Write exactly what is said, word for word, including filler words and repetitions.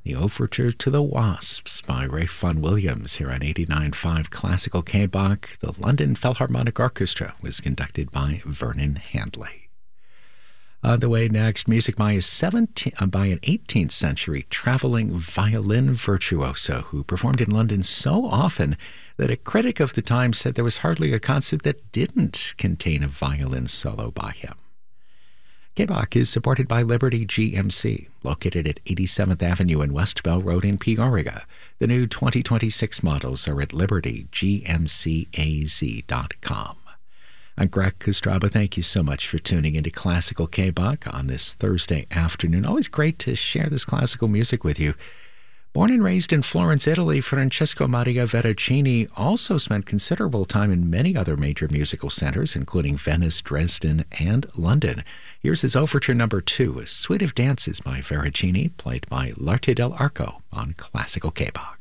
the Overture to the Wasps by Ralph Vaughan Williams here on eighty-nine point five Classical K-Bach. The London Philharmonic Orchestra was conducted by Vernon Handley. On the way next, music by, a seventeenth, uh, by an eighteenth century traveling violin virtuoso who performed in London so often that a critic of the time said there was hardly a concert that didn't contain a violin solo by him. K-Bach is supported by Liberty G M C, located at eighty-seventh Avenue and West Bell Road in Peoria. The new twenty twenty-six models are at liberty g m c a z dot com. I'm Greg Kostraba. Thank you so much for tuning into Classical K-Bach on this Thursday afternoon. Always great to share this classical music with you. Born and raised in Florence, Italy, Francesco Maria Veracini also spent considerable time in many other major musical centers, including Venice, Dresden, and London. Here's his Overture Number Two, a suite of dances by Veracini, played by L'Arte dell'Arco on Classical K-Bach.